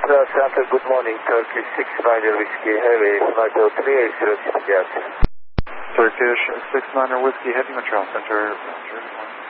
Montreal Center, good morning. Turkish 6-9 Whiskey Heavy, flight 0380 Turkish 69 Whiskey Heavy, Montreal Center, Roger.